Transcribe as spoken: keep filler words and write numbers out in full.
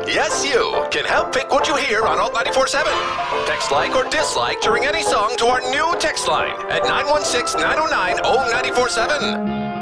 Yes, you can help pick what you hear on Alt ninety-four point seven. Text like or dislike during any song to our new text line at nine one six, nine oh nine, oh nine four seven.